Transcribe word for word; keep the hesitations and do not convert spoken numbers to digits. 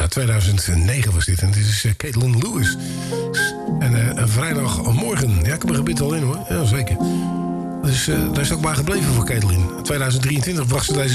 uit tweeduizend negen was dit. En dit is uh, Caitlin Lewis. En uh, een vrijdagmorgen. Ja, ik heb er gebit al in hoor. Ja, zeker. Dus uh, daar is ook maar gebleven voor Caitlin. In tweeduizend drieëntwintig bracht ze deze